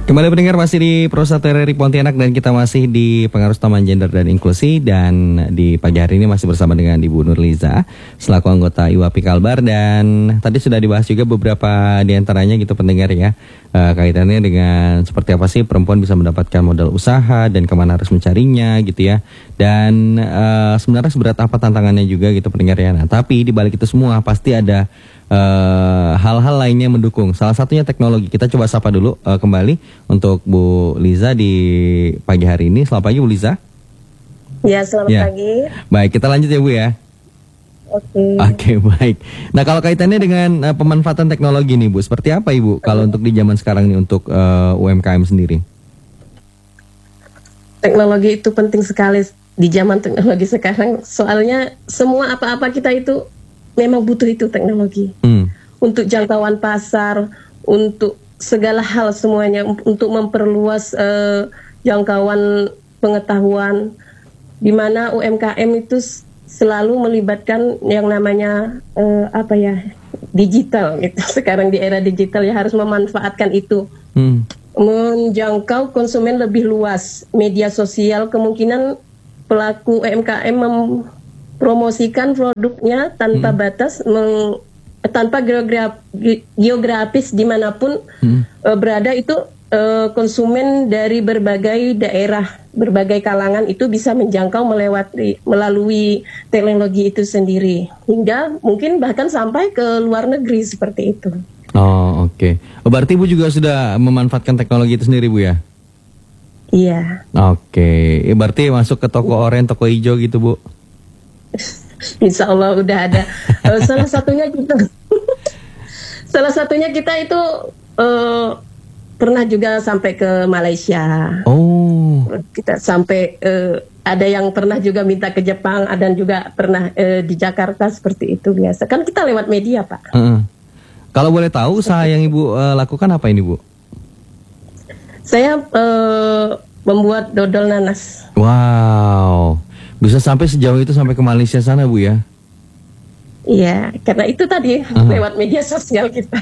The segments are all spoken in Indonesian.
Kembali pendengar, masih di Pro 1 RRI Pontianak dan kita masih di Pengaruh Taman Gender dan Inklusi, dan di pagi hari ini masih bersama dengan Ibu Nurliza selaku anggota IWAPI Kalbar. Dan tadi sudah dibahas juga beberapa di antaranya gitu pendengar ya, kaitannya dengan seperti apa sih perempuan bisa mendapatkan modal usaha dan kemana harus mencarinya gitu ya. Dan sebenarnya seberat apa tantangannya juga gitu pendengar ya. Nah, tapi di balik itu semua pasti ada hal-hal lainnya yang mendukung. Salah satunya teknologi. Kita coba sapa dulu kembali untuk Bu Liza di pagi hari ini. Selamat pagi Bu Liza. Ya, selamat pagi. Baik, kita lanjut ya Bu ya. Oke, baik. Nah, kalau kaitannya dengan pemanfaatan teknologi nih Bu, seperti apa Ibu kalau untuk di zaman sekarang nih untuk UMKM sendiri? Teknologi itu penting sekali di zaman teknologi sekarang. Soalnya semua apa-apa kita itu memang butuh itu teknologi. Untuk jangkauan pasar, untuk segala hal semuanya, untuk memperluas jangkauan pengetahuan, di mana UMKM itu selalu melibatkan yang namanya digital gitu. Sekarang di era digital ya harus memanfaatkan itu. Menjangkau konsumen lebih luas. Media sosial kemungkinan pelaku UMKM mempromosikan produknya tanpa batas, tanpa geografis dimanapun berada itu. Konsumen dari berbagai daerah, berbagai kalangan itu bisa menjangkau melalui teknologi itu sendiri, hingga mungkin bahkan sampai ke luar negeri seperti itu. Oh, oke. Berarti Bu juga sudah memanfaatkan teknologi itu sendiri Bu ya? Iya. Oke. Berarti masuk ke toko oranye, toko hijau gitu Bu? Insya Allah udah ada. Salah satunya kita itu pernah juga sampai ke Malaysia. Oh. Kita sampai ada yang pernah juga minta ke Jepang, ada juga pernah di Jakarta seperti itu biasa. Kan kita lewat media Pak. Kalau boleh tahu usaha yang Ibu lakukan apa ini Bu? Saya membuat dodol nanas. Wow. Bisa sampai sejauh itu, sampai ke Malaysia sana Bu ya? Iya, karena itu tadi lewat media sosial kita.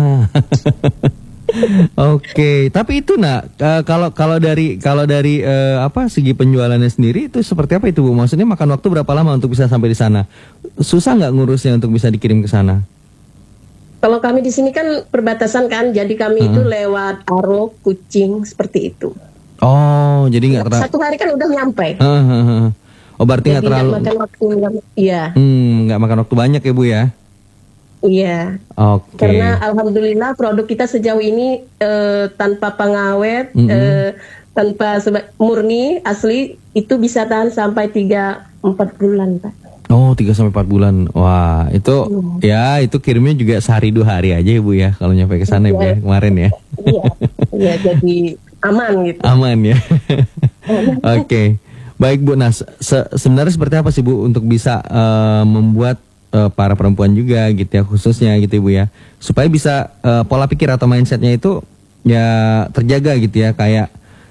Oke, tapi itu kalau dari segi penjualannya sendiri itu seperti apa itu Bu? Maksudnya makan waktu berapa lama untuk bisa sampai di sana? Susah nggak ngurusnya untuk bisa dikirim ke sana? Kalau kami di sini kan perbatasan kan, jadi kami itu lewat Aro, Kucing seperti itu. Oh, jadi nggak satu hari kan udah nyampe. Oh, berarti nggak terlalu. Nggak makan waktu, iya. Nggak makan waktu banyak ya Bu ya? Iya. Oke. Karena alhamdulillah produk kita sejauh ini tanpa pengawet, tanpa murni asli itu bisa tahan sampai 3-4 bulan Pak. Oh, 3-4 bulan. Wah, itu ya itu kirimnya juga sehari 2 hari aja ya Bu ya kalau nyampe ke sana ya kemarin ya. Iya, jadi aman gitu. Aman ya. Oke. Baik Bu, nah sebenarnya seperti apa sih Bu untuk bisa membuat para perempuan juga gitu ya, khususnya gitu Ibu ya, supaya bisa pola pikir atau mindsetnya itu ya terjaga gitu ya, kayak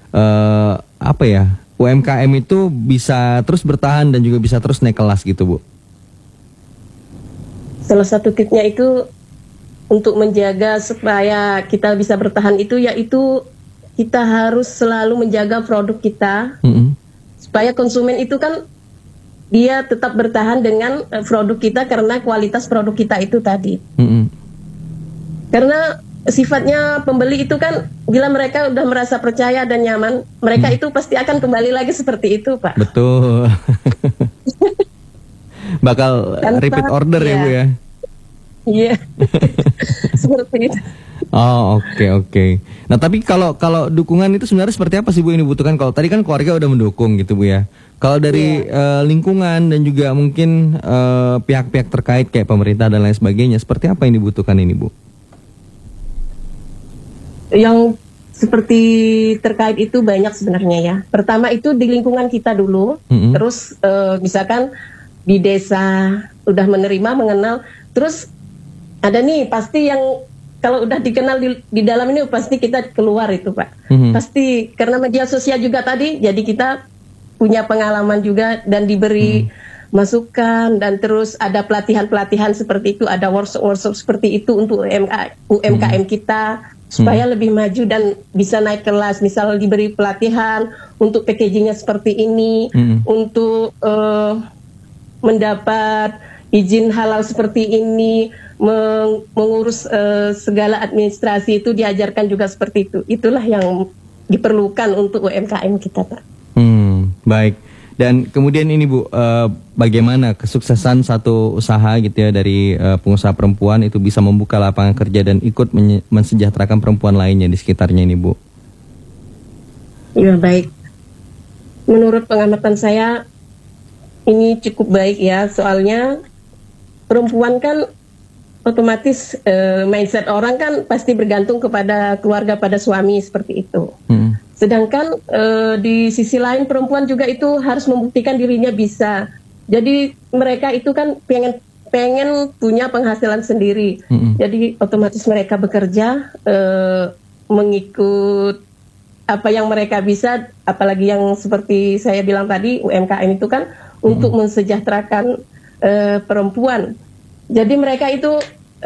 UMKM itu bisa terus bertahan dan juga bisa terus naik kelas gitu Bu. Salah satu tipsnya itu untuk menjaga supaya kita bisa bertahan itu, yaitu kita harus selalu menjaga produk kita, supaya konsumen itu kan dia tetap bertahan dengan produk kita karena kualitas produk kita itu tadi. Karena sifatnya pembeli itu kan bila mereka udah merasa percaya dan nyaman, mereka itu pasti akan kembali lagi seperti itu Pak. Betul. Bakal repeat order ya Bu ya? Iya. Seperti itu. Oh, oke. Nah, tapi kalau dukungan itu sebenarnya seperti apa sih Bu yang dibutuhkan? Kalau tadi kan keluarga udah mendukung gitu Bu ya. Kalau dari lingkungan dan juga mungkin pihak-pihak terkait kayak pemerintah dan lain sebagainya, seperti apa yang dibutuhkan ini Bu? Yang seperti terkait itu banyak sebenarnya ya. Pertama itu di lingkungan kita dulu, terus misalkan di desa udah mengenal, terus ada nih pasti yang kalau udah dikenal di dalam ini pasti kita keluar itu Pak. Pasti karena media sosial juga tadi, jadi kita punya pengalaman juga dan diberi masukan, dan terus ada pelatihan-pelatihan seperti itu, ada workshop seperti itu untuk UMKM kita. supaya lebih maju dan bisa naik kelas. Misal diberi pelatihan untuk packagingnya seperti ini, untuk mendapat izin halal seperti ini, mengurus segala administrasi itu diajarkan juga seperti itu. Itulah yang diperlukan untuk UMKM kita, Pak. Baik. Dan kemudian ini Bu, bagaimana kesuksesan satu usaha gitu ya dari pengusaha perempuan itu bisa membuka lapangan kerja dan ikut mensejahterakan perempuan lainnya di sekitarnya ini Bu? Ya baik. Menurut pengamatan saya ini cukup baik ya, soalnya perempuan kan otomatis mindset orang kan pasti bergantung kepada keluarga, pada suami seperti itu. Sedangkan di sisi lain perempuan juga itu harus membuktikan dirinya bisa. Jadi mereka itu kan pengen punya penghasilan sendiri. Jadi otomatis mereka bekerja mengikut apa yang mereka bisa, apalagi yang seperti saya bilang tadi UMKM itu kan untuk mensejahterakan perempuan. Jadi mereka itu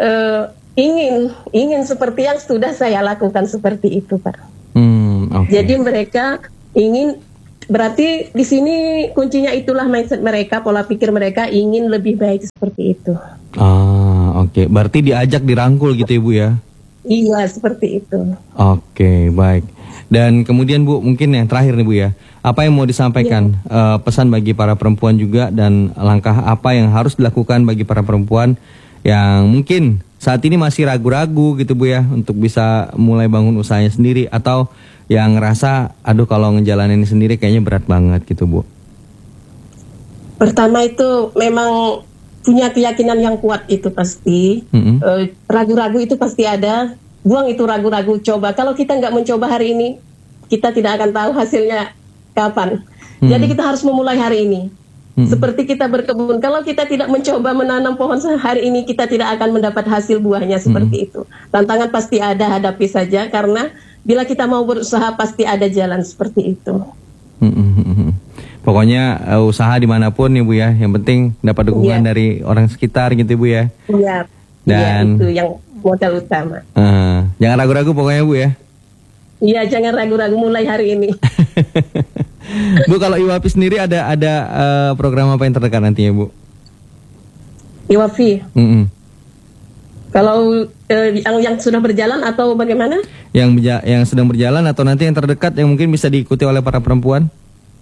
ingin seperti yang sudah saya lakukan seperti itu, Pak. Okay. Jadi mereka ingin, berarti di sini kuncinya itulah mindset mereka, pola pikir mereka ingin lebih baik seperti itu. Oke. Berarti diajak dirangkul gitu Ibu ya? Iya, seperti itu. Oke, baik. Dan kemudian Bu, mungkin yang terakhir nih Bu ya, apa yang mau disampaikan pesan bagi para perempuan juga, dan langkah apa yang harus dilakukan bagi para perempuan yang mungkin saat ini masih ragu-ragu gitu Bu ya untuk bisa mulai bangun usahanya sendiri, atau yang ngerasa aduh kalau ngejalanin sendiri kayaknya berat banget gitu Bu? Pertama itu memang punya keyakinan yang kuat itu pasti. Ragu-ragu itu pasti ada. Buang itu ragu-ragu, coba. Kalau kita nggak mencoba hari ini, kita tidak akan tahu hasilnya kapan. Jadi kita harus memulai hari ini. Seperti kita berkebun, kalau kita tidak mencoba menanam pohon hari ini, kita tidak akan mendapat hasil buahnya seperti itu. Tantangan pasti ada, hadapi saja, karena bila kita mau berusaha pasti ada jalan seperti itu. Pokoknya usaha dimanapun nih Bu ya, yang penting dapat dukungan dari orang sekitar gitu Bu ya. Iya. Dan itu yang modal utama. Jangan ragu-ragu pokoknya Bu ya. Iya, jangan ragu-ragu, mulai hari ini. Bu, kalau IWAPI sendiri ada program apa yang terdekat nantinya Bu? IWAPI. Kalau yang sudah berjalan atau bagaimana? Yang sedang berjalan atau nanti yang terdekat yang mungkin bisa diikuti oleh para perempuan?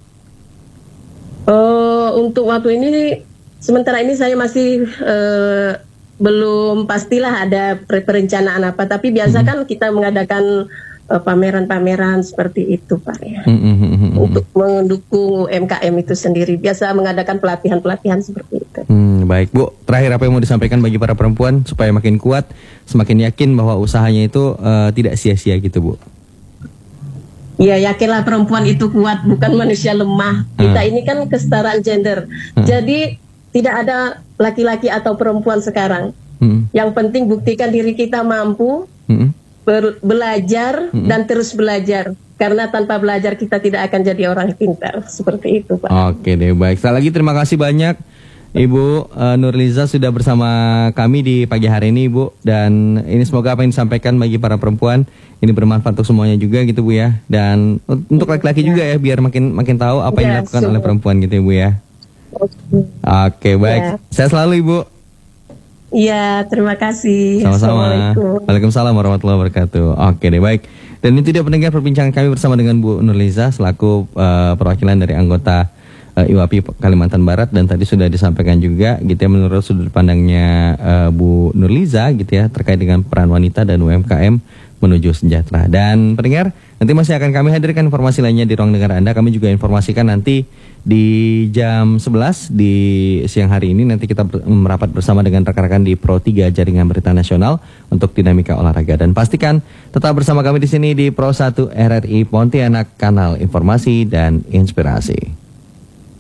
Untuk waktu ini, sementara ini saya masih belum pastilah ada perencanaan apa. Tapi biasa kan kita mengadakan pameran-pameran seperti itu Pak ya. Untuk mendukung UMKM itu sendiri. Biasa mengadakan pelatihan-pelatihan seperti itu. Baik Bu, terakhir apa yang mau disampaikan bagi para perempuan supaya makin kuat, semakin yakin bahwa usahanya itu tidak sia-sia gitu Bu? Ya, yakinlah perempuan itu kuat, bukan manusia lemah. Kita ini kan kesetaraan gender. Jadi tidak ada laki-laki atau perempuan sekarang. Yang penting buktikan diri kita mampu, belajar dan terus belajar. Karena tanpa belajar kita tidak akan jadi orang pintar. Seperti itu Pak. Oke deh, baik. Sekali lagi terima kasih banyak Ibu Nurliza sudah bersama kami di pagi hari ini Bu. Dan ini semoga apa yang disampaikan bagi para perempuan ini bermanfaat untuk semuanya juga gitu Bu ya. Dan untuk laki-laki juga ya, biar makin tahu apa yang dilakukan oleh perempuan gitu ya Bu ya. Oke, baik. Sehat selalu Ibu. Iya, terima kasih. Sama-sama. Waalaikumsalam warahmatullahi wabarakatuh. Oke deh, baik. Dan ini tidak pendengar perbincangan kami bersama dengan Bu Nurliza selaku perwakilan dari anggota IWAPI Kalimantan Barat. Dan tadi sudah disampaikan juga gitu ya, menurut sudut pandangnya Bu Nurliza gitu ya, terkait dengan peran wanita dan UMKM menuju sejahtera. Dan pendengar, nanti masih akan kami hadirkan informasi lainnya di ruang dengar Anda. Kami juga informasikan nanti di jam 11 di siang hari ini nanti kita merapat bersama dengan rekan-rekan di Pro 3 Jaringan Berita Nasional untuk dinamika olahraga. Dan pastikan tetap bersama kami di sini di Pro 1 RRI Pontianak, kanal informasi dan inspirasi.